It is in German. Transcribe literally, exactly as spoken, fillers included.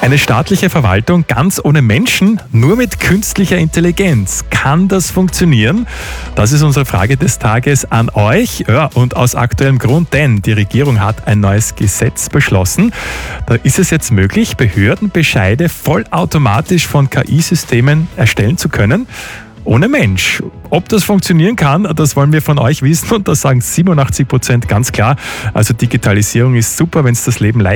Eine staatliche Verwaltung ganz ohne Menschen, nur mit künstlicher Intelligenz. Kann das funktionieren? Das ist unsere Frage des Tages an euch. Ja, und aus aktuellem Grund, denn die Regierung hat ein neues Gesetz beschlossen. Da ist es jetzt möglich, Behördenbescheide vollautomatisch von K I-Systemen erstellen zu können. Ohne Mensch. Ob das funktionieren kann, das wollen wir von euch wissen und das sagen siebenundachtzig Prozent ganz klar. Also Digitalisierung ist super, wenn es das Leben leicht